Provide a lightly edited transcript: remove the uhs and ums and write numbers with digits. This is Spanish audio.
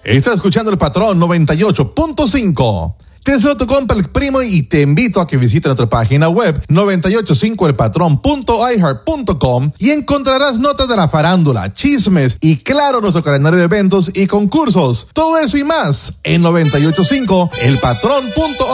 Estás escuchando El Patrón 98.5. Te saludo tu compa El Primo y te invito a que visites nuestra página web 985elpatrón.iheart.com y encontrarás notas de la farándula, chismes y claro nuestro calendario de eventos y concursos. Todo eso y más en 985elpatrón.iheart.com.